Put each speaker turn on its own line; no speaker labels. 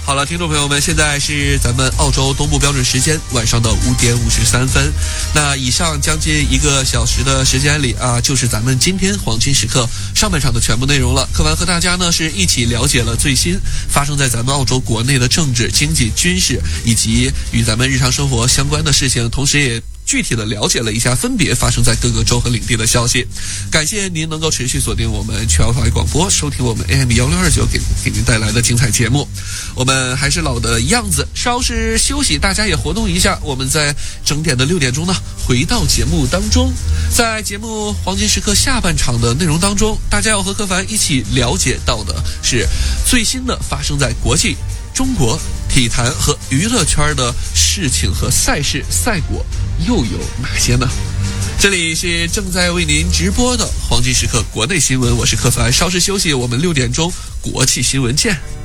好了，听众朋友们，现在是咱们澳洲东部标准时间晚上的5点53分。那以上将近1个小时的时间里啊，就是咱们今天黄金时刻上半场的全部内容了。柯凡和大家呢是一起了解了最新发生在咱们澳洲国内的政治、经济、军事以及与咱们日常生活相关的事情，同时也具体的了解了一下分别发生在各个州和领地的消息。感谢您能够持续锁定我们全华语广播，收听我们 AM1629 给您带来的精彩节目。我们还是老的样子，稍事休息，大家也活动一下。我们在整点的6点钟呢，回到节目当中。在节目黄金时刻下半场的内容当中，大家要和柯凡一起了解到的是最新的发生在国际、中国体坛和娱乐圈的事情和赛事赛果又有哪些呢？这里是正在为您直播的黄金时刻国内新闻，我是柯凡，稍事休息，我们6点钟国际新闻见。